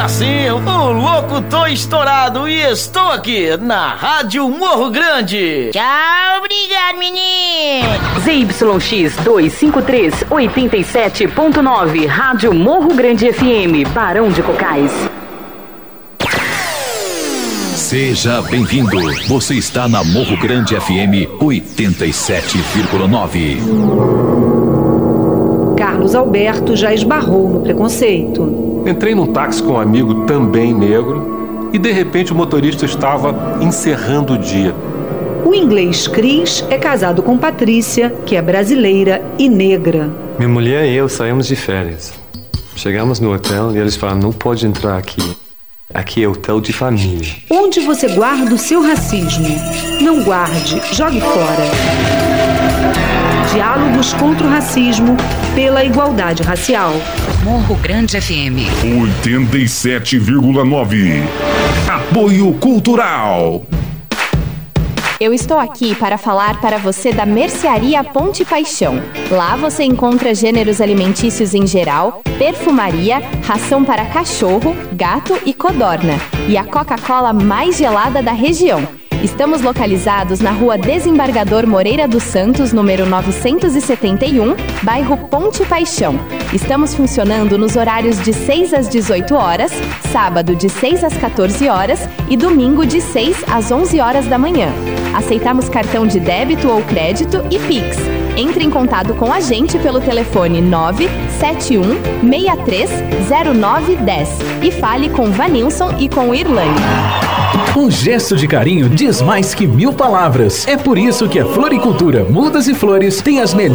sim, o locutor estourado e estou aqui na Rádio Morro Grande. Tchau, obrigado, menino. ZYX 253, 87.9, Rádio Morro Grande FM, Barão de Cocais. Seja bem-vindo. Você está na Morro Grande FM 87,9. Carlos Alberto já esbarrou no preconceito. Entrei num táxi com um amigo também negro e de repente o motorista estava encerrando o dia. O inglês Cris é casado com Patrícia, que é brasileira e negra. Minha mulher e eu saímos de férias. Chegamos no hotel e eles falaram, não pode entrar aqui. Aqui é hotel de família. Onde você guarda o seu racismo? Não guarde, jogue fora. Diálogos contra o racismo, pela igualdade racial. Morro Grande FM 87,9. Apoio Cultural. Eu estou aqui para falar para você da Mercearia Ponte Paixão. Lá você encontra gêneros alimentícios em geral, perfumaria, ração para cachorro, gato e codorna. E a Coca-Cola mais gelada da região. Estamos localizados na Rua Desembargador Moreira dos Santos, número 971, bairro Ponte Paixão. Estamos funcionando nos horários de 6 às 18 horas, sábado de 6 às 14 horas e domingo de 6 às 11 horas da manhã. Aceitamos cartão de débito ou crédito e Pix. Entre em contato com a gente pelo telefone 971-630910 e fale com Vanilson e com Irlane. Um gesto de carinho diz mais que 1000 palavras. É por isso que a Floricultura Mudas e Flores tem as melhores